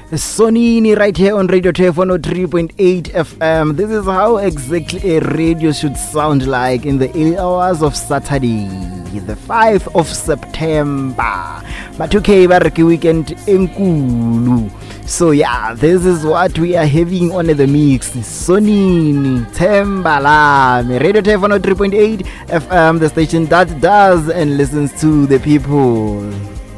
Sonini right here on Radio TF 103.8 FM. This is how exactly a radio should sound like in the early hours of Saturday, the 5th of September. Matuke Baraki weekend enkulu. So yeah, this is what we are having on the mix. Sonini Tembala, Radio TF 103.8 FM, the station that does and listens to the people.